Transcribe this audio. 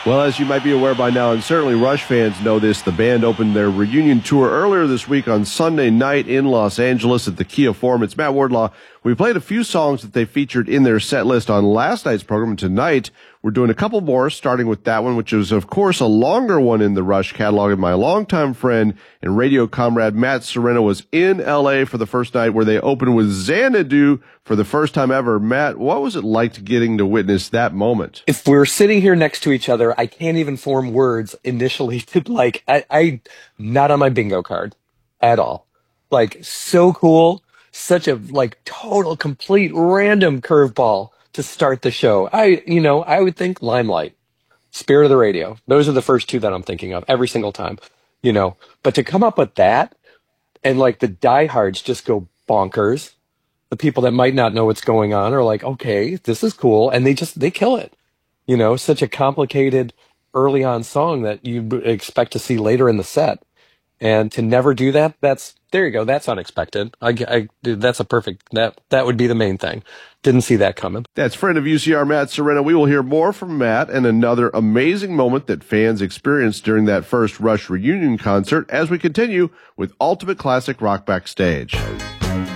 Well, as you might be aware by now, and certainly Rush fans know this, the band opened their reunion tour earlier this week on Sunday night in Los Angeles at the Kia Forum. It's Matt Wardlaw. We played a few songs that they featured in their set list on last night's program. Tonight, we're doing a couple more, starting with that one, which is, of course, a longer one in the Rush catalog. And my longtime friend and radio comrade Matt Serena was in L.A. for the first night, where they opened with Xanadu for the first time ever. Matt, what was it like getting to witness that moment? If we're sitting here next to each other, I can't even form words initially to, like, I not on my bingo card at all. Like, so cool. Such a, like, total, complete, random curveball to start the show. I would think Limelight, Spirit of the Radio. Those are the first two that I'm thinking of every single time, But to come up with that, and, like, the diehards just go bonkers. The people that might not know what's going on are like, okay, this is cool. And they kill it. Such a complicated early on song that you expect to see later in the set. And to never do that, there you go. That's unexpected. That's a perfect, that would be the main thing. Didn't see that coming. That's friend of UCR, Matt Serena. We will hear more from Matt and another amazing moment that fans experienced during that first Rush reunion concert as we continue with Ultimate Classic Rock Backstage.